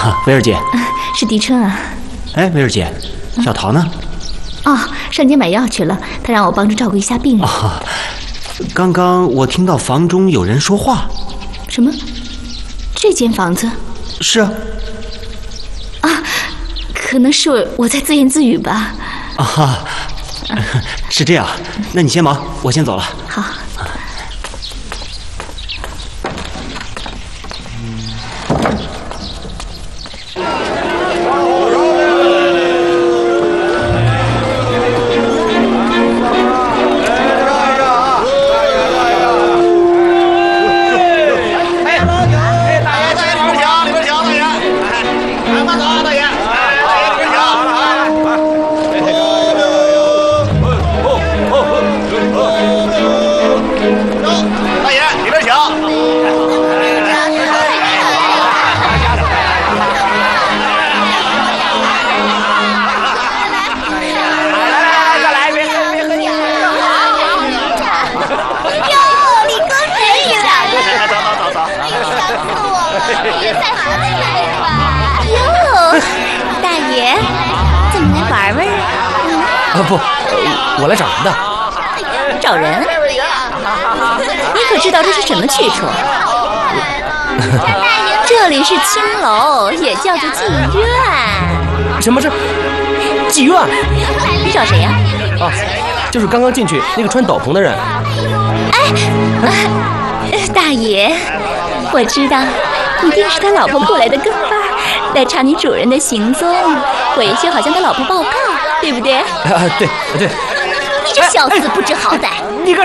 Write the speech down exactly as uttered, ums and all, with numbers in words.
啊，薇儿姐， 是狄春啊。 哎，薇儿姐，小桃呢？ 哦，上街买药去了，他让我帮着照顾一下病人。 啊，刚刚我听到房中有人说话。 什么？这间房子？ 是啊。 啊，可能是我我在自言自语吧。 啊哈，是这样，那你先忙，我先走了。 好。 啊不，我来找人的。 找人？你可知道这是什么去处？这里是青楼，也叫做妓院。 什么是妓院？ 你找谁呀？ 哦，就是刚刚进去那个穿斗篷的人。 哎，大爷，我知道，一定是他老婆过来的跟班，来查你主人的行踪，回去好向他老婆报告。对不对？ 啊，对对。 你这小子不知好歹！ 你干